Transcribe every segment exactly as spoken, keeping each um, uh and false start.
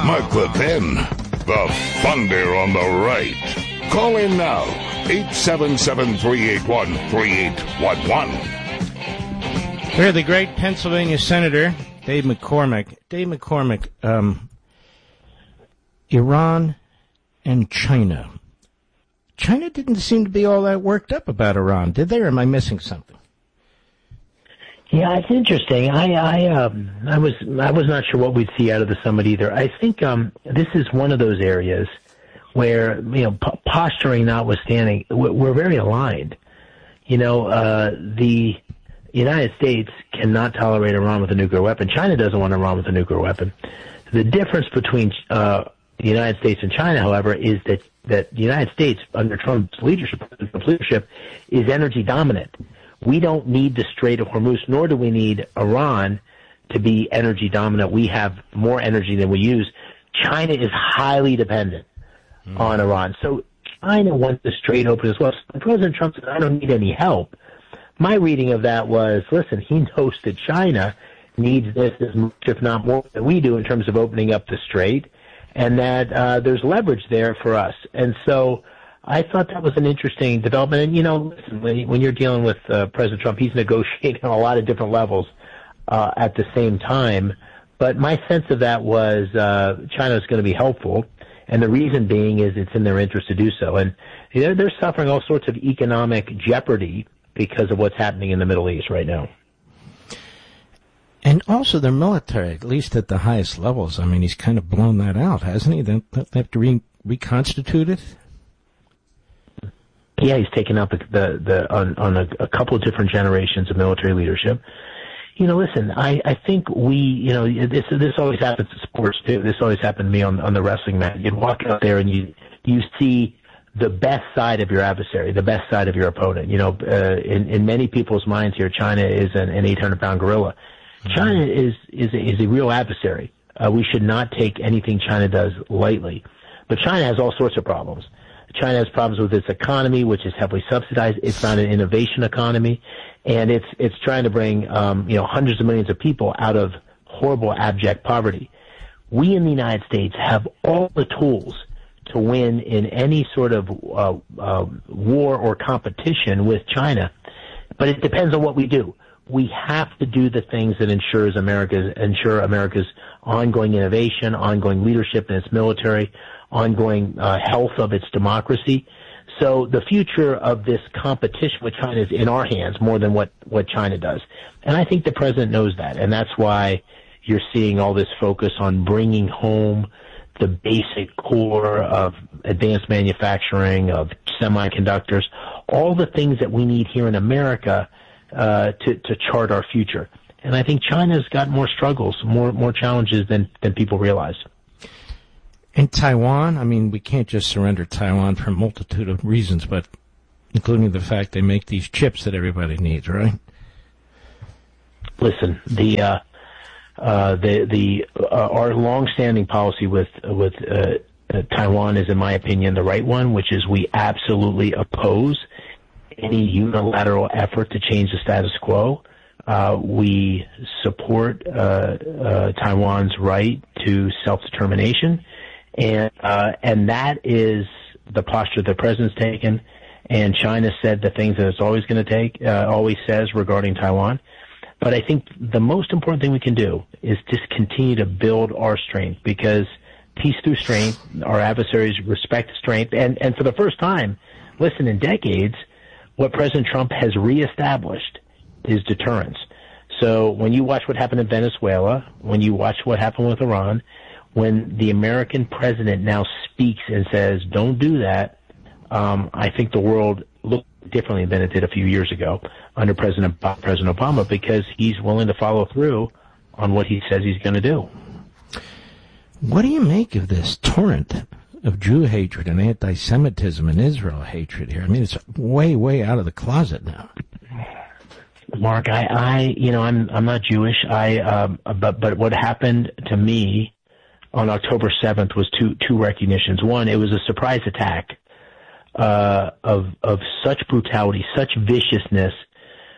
Mark Levin, the Thunder on the right. Call in now, eight seven seven, three eight one, three eight one one. We're the great Pennsylvania Senator, Dave McCormick. Dave McCormick, um, Iran and China. China didn't seem to be all that worked up about Iran, did they, or am I missing something? Yeah, it's interesting. I I um I was I was not sure what we'd see out of the summit either. I think um this is one of those areas where, you know, p- posturing notwithstanding, we're very aligned. You know, uh, the United States cannot tolerate Iran with a nuclear weapon. China doesn't want Iran with a nuclear weapon. The difference between uh, the United States and China, however, is that that the United States, under Trump's leadership, Trump's leadership, is energy dominant. We don't need the Strait of Hormuz, nor do we need Iran to be energy dominant. We have more energy than we use. China is highly dependent mm. on Iran. So China wants the Strait open as well. So President Trump said, I don't need any help. My reading of that was, listen, he knows that China needs this as much, if not more, than we do in terms of opening up the Strait, and that uh, there's leverage there for us. And so I thought that was an interesting development. And, you know, listen, when, when you're dealing with uh, President Trump, he's negotiating on a lot of different levels uh, at the same time. But my sense of that was uh, China is going to be helpful, and the reason being is it's in their interest to do so. And you know, they're suffering all sorts of economic jeopardy because of what's happening in the Middle East right now. And also their military, at least at the highest levels. I mean, he's kind of blown that out, hasn't he? They have to re- reconstitute it? Yeah, he's taken out the the, the on, on a, a couple of different generations of military leadership. You know, listen, I, I think we, you know, this this always happens in sports too. This always happened to me on on the wrestling mat. You'd walk out there and you you see the best side of your adversary, the best side of your opponent. You know, uh, in in many people's minds here, China is an, an eight hundred pound gorilla. Mm-hmm. China is is a, is a real adversary. Uh, we should not take anything China does lightly. But China has all sorts of problems. China has problems with its economy, which is heavily subsidized. It's not an innovation economy, and it's it's trying to bring um, you know hundreds of millions of people out of horrible, abject poverty. We in the United States have all the tools to win in any sort of uh, uh, war or competition with China, but it depends on what we do. We have to do the things that ensures America's ensure America's ongoing innovation, ongoing leadership in its military, ongoing uh, health of its democracy. So the future of this competition with China is in our hands more than what, what China does. And I think the president knows that. And that's why you're seeing all this focus on bringing home the basic core of advanced manufacturing, of semiconductors, all the things that we need here in America uh, to, to chart our future. And I think China's got more struggles, more more challenges than, than people realize. In Taiwan, I mean, we can't just surrender Taiwan for a multitude of reasons, but including the fact they make these chips that everybody needs, right? Listen, the uh, uh, the the uh, our longstanding policy with with uh, uh, Taiwan is, in my opinion, the right one, which is we absolutely oppose any unilateral effort to change the status quo. Uh, we support uh, uh, Taiwan's right to self-determination. And uh, and that is the posture the president's taken, and China said the things that it's always going to take, uh, always says regarding Taiwan. But I think the most important thing we can do is just continue to build our strength, because peace through strength, our adversaries respect strength, and and for the first time, listen, in decades, what President Trump has reestablished is deterrence. So when you watch what happened in Venezuela, when you watch what happened with Iran, when the American president now speaks and says, don't do that, um, I think the world looks differently than it did a few years ago under President, President Obama, because he's willing to follow through on what he says he's going to do. What do you make of this torrent of Jew hatred and anti-Semitism and Israel hatred here? I mean, it's way, way out of the closet now. Mark, I, I you know, I'm I'm not Jewish. I, um, but but what happened to me on October seventh was two two recognitions. One, it was a surprise attack uh, of of such brutality, such viciousness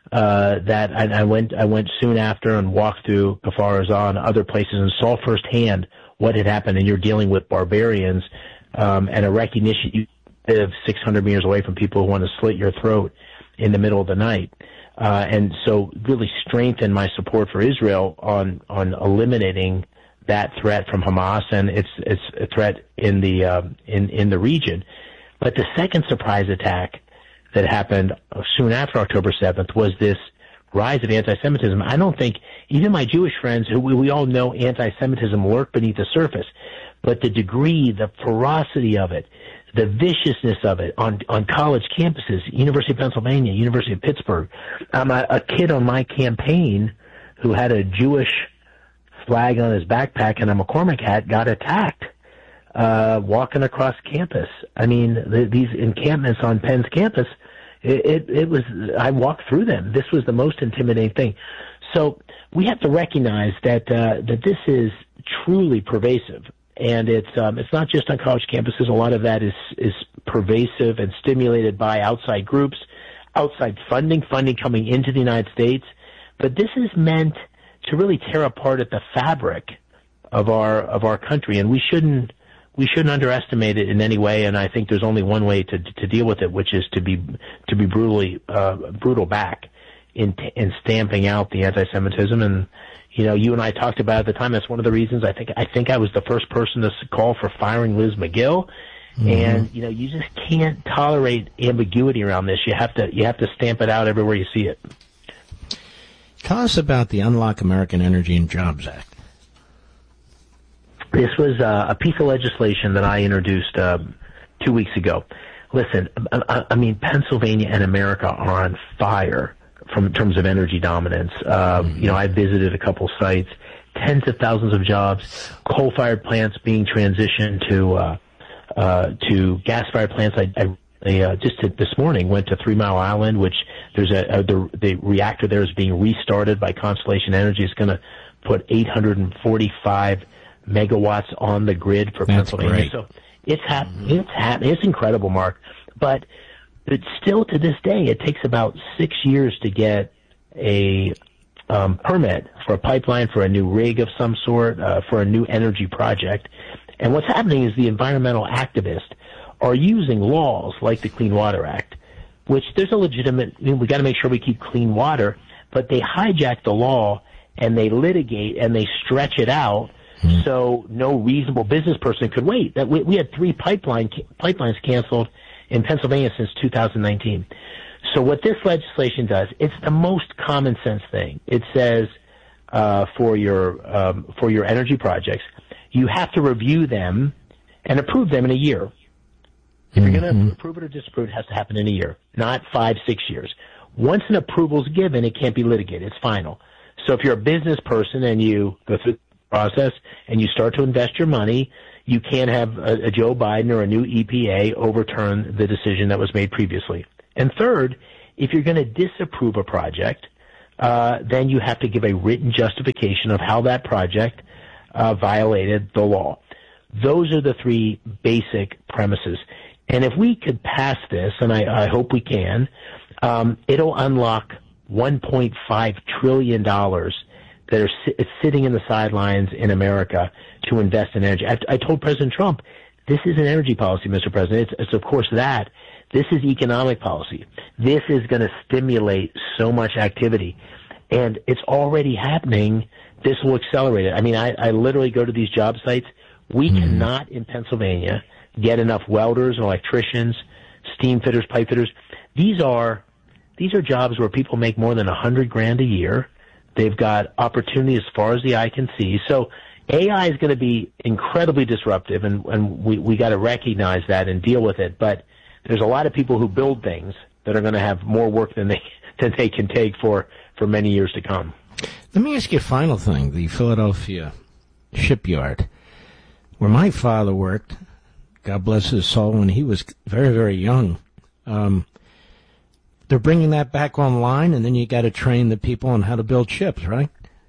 uh, that I, I went I went soon after and walked through Kfar Aza and other places and saw firsthand what had happened. And you're dealing with barbarians um, and a recognition you live six hundred meters away from people who want to slit your throat in the middle of the night. Uh, and so really strengthened my support for Israel on, on eliminating that threat from Hamas and its, its a threat in the, uh, in, in the region. But the second surprise attack that happened soon after October seventh was this rise of anti-Semitism. I don't think, even my Jewish friends, who we, we all know anti-Semitism lurk beneath the surface, but the degree, the ferocity of it, the viciousness of it on, on college campuses, University of Pennsylvania, University of Pittsburgh. Um, a, a kid on my campaign who had a Jewish flag on his backpack and a McCormick hat got attacked uh, walking across campus. I mean, the, these encampments on Penn's campus, it, it, it was, I walked through them. This was the most intimidating thing. So we have to recognize that, uh, that this is truly pervasive. And it's um, it's not just on college campuses. A lot of that is is pervasive and stimulated by outside groups, outside funding, funding coming into the United States. But this is meant to really tear apart at the fabric of our of our country, and we shouldn't we shouldn't underestimate it in any way. And I think there's only one way to to deal with it, which is to be to be brutally uh, brutal back in in stamping out the anti-Semitism. And you know, you and I talked about at the time. That's one of the reasons I think I think I was the first person to call for firing Liz McGill. Mm-hmm. And you know, you just can't tolerate ambiguity around this. You have to you have to stamp it out everywhere you see it. Tell us about the Unlock American Energy and Jobs Act. This was uh, a piece of legislation that I introduced uh, two weeks ago. Listen, I, I mean, Pennsylvania and America are on fire from in terms of energy dominance. Uh, mm-hmm. You know, I visited a couple sites, tens of thousands of jobs, coal-fired plants being transitioned to uh, uh, to gas-fired plants. I, I they, uh, just to, this morning went to Three Mile Island, which there's a, a the, the reactor there is being restarted by Constellation Energy. It's going to put eight hundred forty-five megawatts on the grid for That's Pennsylvania. Great. So it's happening. Mm-hmm. It's happening. It's incredible, Mark. But But still, to this day, it takes about six years to get a um, permit for a pipeline, for a new rig of some sort, uh, for a new energy project. And what's happening is the environmental activists are using laws like the Clean Water Act, which there's a legitimate, I mean, we got to make sure we keep clean water, but they hijack the law and they litigate and they stretch it out mm-hmm. so no reasonable business person could wait. That we, we had three pipeline pipelines canceled in Pennsylvania since two thousand nineteen. So what this legislation does, it's the most common sense thing. It says uh, for your um, for your energy projects, you have to review them and approve them in a year. If you're going to approve it or disapprove, it has to happen in a year, not five, six years. Once an approval is given, it can't be litigated. It's final. So if you're a business person and you go through the process and you start to invest your money, you can't have a, a Joe Biden or a new E P A overturn the decision that was made previously. And third, if you're going to disapprove a project, uh, then you have to give a written justification of how that project uh, violated the law. Those are the three basic premises. And if we could pass this, and I, I hope we can, um, it'll unlock one point five trillion dollars that are si- sitting in the sidelines in America to invest in energy. I, I told President Trump, this is an energy policy, Mister President. It's, it's of course that. This is economic policy. This is going to stimulate so much activity. And it's already happening. This will accelerate it. I mean, I, I literally go to these job sites. We mm-hmm. cannot in Pennsylvania get enough welders and electricians, steam fitters, pipe fitters. These are these are jobs where people make more than a hundred grand a year. They've got opportunity as far as the eye can see. So A I is going to be incredibly disruptive, and, and we, we got to recognize that and deal with it. But there's a lot of people who build things that are going to have more work than they than they can take for, for many years to come. Let me ask you a final thing. The Philadelphia shipyard, where my father worked, God bless his soul, when he was very, very young, um, they're bringing that back online, and then you got to train the people on how to build ships, right?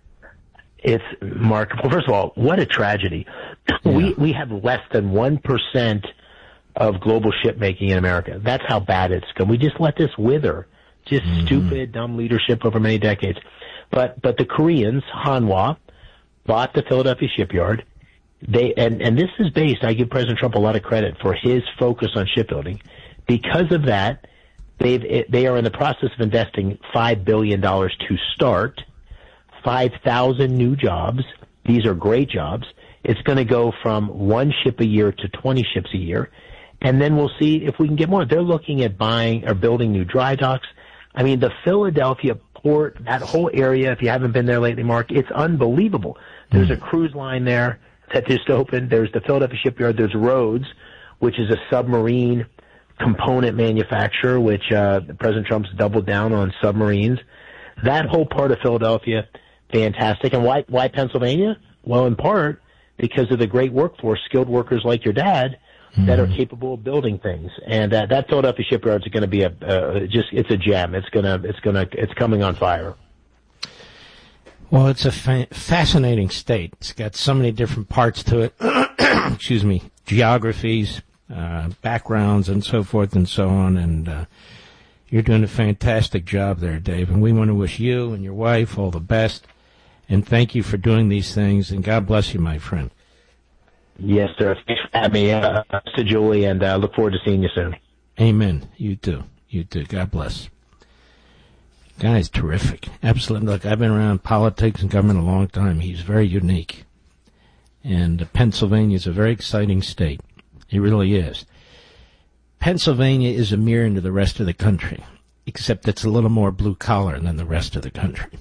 It's remarkable. First of all, what a tragedy. Yeah. We we have less than one percent of global shipmaking in America. That's how bad it's going. We just let this wither Just mm-hmm. stupid, dumb leadership over many decades. But but the Koreans, Hanwha, bought the Philadelphia shipyard. They and, and this is based, I give President Trump a lot of credit for his focus on shipbuilding. Because of that, they've they are in the process of investing five billion dollars to start, five thousand new jobs. These are great jobs. It's going to go from one ship a year to twenty ships a year. And then we'll see if we can get more. They're looking at buying or building new dry docks. I mean, the Philadelphia port, that whole area, if you haven't been there lately, Mark, it's unbelievable. There's a cruise line there that just opened. There's the Philadelphia shipyard. There's Rhodes, which is a submarine component manufacturer, which uh, President Trump's doubled down on submarines. That whole part of Philadelphia, fantastic. And why, why Pennsylvania? Well, in part because of the great workforce, skilled workers like your dad, that are capable of building things, and uh, that Philadelphia shipyard is going to be a uh, just it's a gem. It's gonna it's gonna it's coming on fire. Well, it's a fa- fascinating state. It's got so many different parts to it. Excuse me, geographies, uh, backgrounds, and so forth and so on. And uh, you're doing a fantastic job there, Dave. And we want to wish you and your wife all the best. And thank you for doing these things. And God bless you, my friend. Yes, sir. Thanks for having me, uh, to Julie, and uh, look forward to seeing you soon. Amen. You too. You too. God bless. Guy's terrific. Absolutely. Look, I've been around politics and government a long time. He's very unique. And uh, Pennsylvania is a very exciting state. It really is. Pennsylvania is a mirror into the rest of the country, except it's a little more blue-collar than the rest of the country.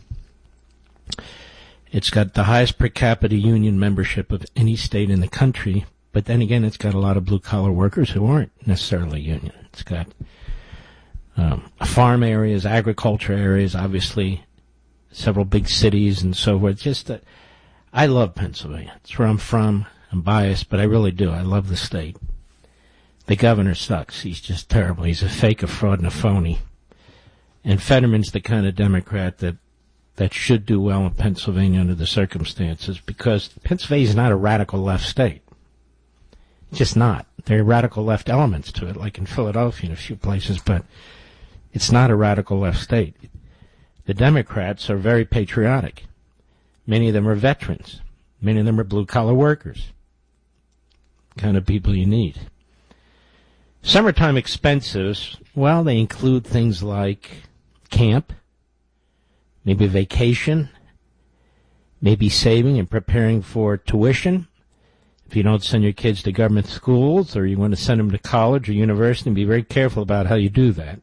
It's got the highest per capita union membership of any state in the country, but then again, it's got a lot of blue-collar workers who aren't necessarily union. It's got um, farm areas, agriculture areas, obviously several big cities and so forth. Just that I love Pennsylvania. It's where I'm from. I'm biased, but I really do. I love the state. The governor sucks. He's just terrible. He's a fake, a fraud, and a phony. And Fetterman's the kind of Democrat that that should do well in Pennsylvania under the circumstances, because Pennsylvania is not a radical left state. It's just not. There are radical left elements to it, like in Philadelphia and a few places, but it's not a radical left state. The Democrats are very patriotic. Many of them are veterans. Many of them are blue-collar workers. The kind of people you need. Summertime expenses, well, they include things like camp, maybe vacation, maybe saving and preparing for tuition. If you don't send your kids to government schools or you want to send them to college or university, be very careful about how you do that.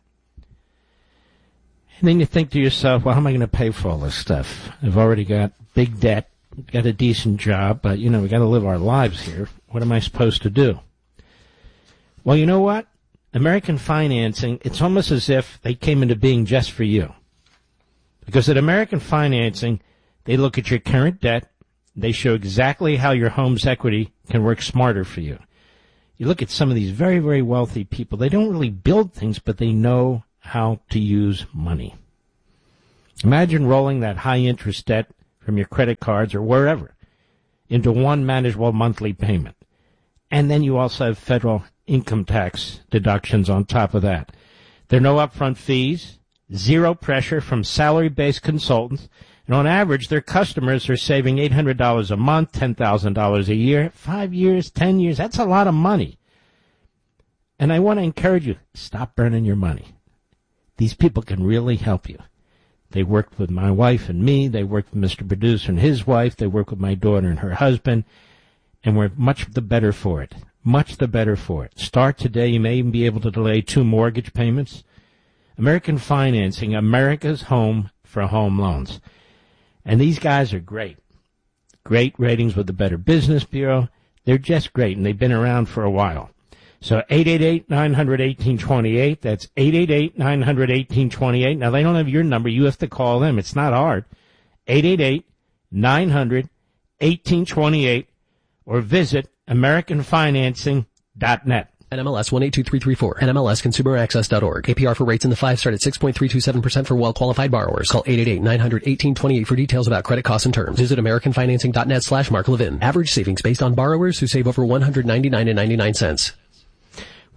And then you think to yourself, well, how am I going to pay for all this stuff? I've already got big debt, got a decent job, but, you know, we've got to live our lives here. What am I supposed to do? Well, you know what? American financing, it's almost as if they came into being just for you. Because at American Financing, they look at your current debt. They show exactly how your home's equity can work smarter for you. You look at some of these very, very wealthy people. They don't really build things, but they know how to use money. Imagine rolling that high-interest debt from your credit cards or wherever into one manageable monthly payment. And then you also have federal income tax deductions on top of that. There are no upfront fees. Zero pressure from salary-based consultants. And on average, their customers are saving eight hundred dollars a month, ten thousand dollars a year, five years, ten years. That's a lot of money. And I want to encourage you, stop burning your money. These people can really help you. They worked with my wife and me. They worked with Mister Producer and his wife. They work with my daughter and her husband. And we're much the better for it. Much the better for it. Start today. You may even be able to delay two mortgage payments. American Financing, America's home for home loans. And these guys are great. Great ratings with the Better Business Bureau. They're just great, and they've been around for a while. So eight eight eight, nine hundred, eighteen twenty-eight. That's eight eight eight, nine hundred, eighteen twenty-eight. Now, they don't have your number. You have to call them. It's not hard. eight eight eight, nine hundred, eighteen twenty-eight. Or visit American Financing dot net. N M L S one eight two three three four. N M L S consumer access dot org. A P R for rates in the five start at six point three two seven percent for well-qualified borrowers. Call eight eight eight, nine hundred, eighteen twenty-eight for details about credit costs and terms. Visit American Financing dot net slash Mark Levin. Average savings based on borrowers who save over one hundred ninety-nine dollars and ninety-nine cents.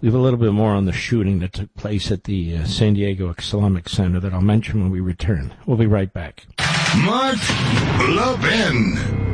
We have a little bit more on the shooting that took place at the uh, San Diego Islamic Center that I'll mention when we return. We'll be right back. Mark Levin.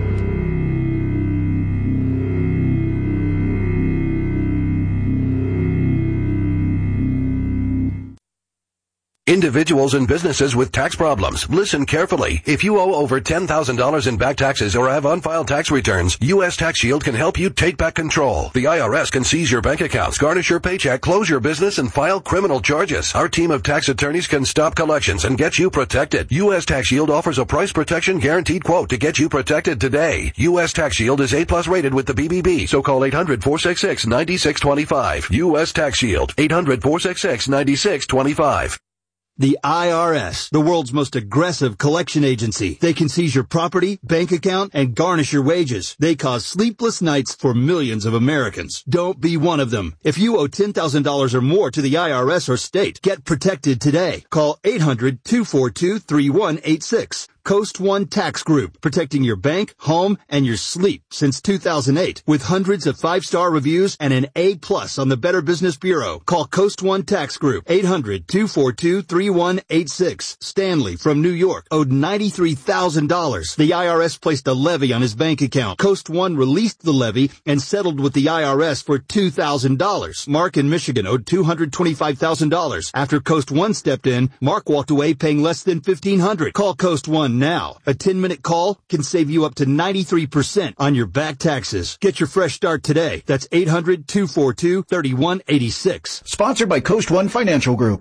Individuals and businesses with tax problems, listen carefully. If you owe over ten thousand dollars in back taxes or have unfiled tax returns, U S Tax Shield can help you take back control. The I R S can seize your bank accounts, garnish your paycheck, close your business, and file criminal charges. Our team of tax attorneys can stop collections and get you protected. U S Tax Shield offers a price protection guaranteed quote to get you protected today. U S Tax Shield is A plus rated with the B B B, so call eight hundred, four six six, nine six two five. U S Tax Shield, eight hundred, four six six, nine six two five. The I R S, the world's most aggressive collection agency. They can seize your property, bank account, and garnish your wages. They cause sleepless nights for millions of Americans. Don't be one of them. If you owe ten thousand dollars or more to the I R S or state, get protected today. Call eight hundred, two four two, three one eight six. Coast One Tax Group, protecting your bank, home, and your sleep since two thousand eight. With hundreds of five-star reviews and an A plus on the Better Business Bureau. Call Coast One Tax Group, eight hundred, two four two, three one eight six. Stanley from New York owed ninety-three thousand dollars. The I R S placed a levy on his bank account. Coast One released the levy and settled with the I R S for two thousand dollars. Mark in Michigan owed two hundred twenty-five thousand dollars. After Coast One stepped in, Mark walked away paying less than fifteen hundred dollars. Call Coast One now. A ten-minute call can save you up to ninety-three percent on your back taxes. Get your fresh start today. That's eight hundred, two four two, three one eight six. Sponsored by Coast One Financial Group.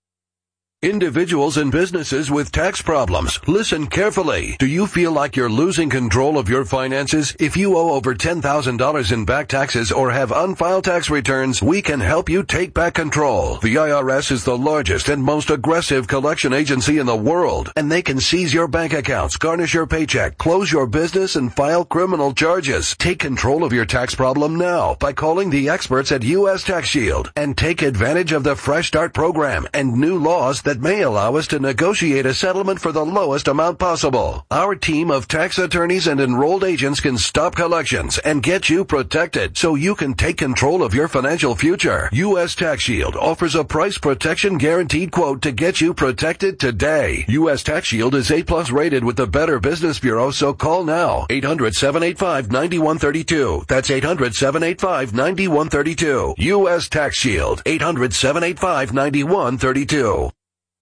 Individuals and businesses with tax problems, listen carefully. Do you feel like you're losing control of your finances? If you owe over ten thousand dollars in back taxes or have unfiled tax returns, we can help you take back control. The I R S is the largest and most aggressive collection agency in the world, and they can seize your bank accounts, garnish your paycheck, close your business, and file criminal charges. Take control of your tax problem now by calling the experts at U S Tax Shield and take advantage of the Fresh Start program and new laws that may allow us to negotiate a settlement for the lowest amount possible. Our team of tax attorneys and enrolled agents can stop collections and get you protected so you can take control of your financial future. U S Tax Shield offers a price protection guaranteed quote to get you protected today. U S Tax Shield is A plus rated with the Better Business Bureau, so call now. eight hundred, seven eight five, nine one three two. That's eight hundred, seven eight five, nine one three two. U S Tax Shield, eight hundred, seven eight five, nine one three two.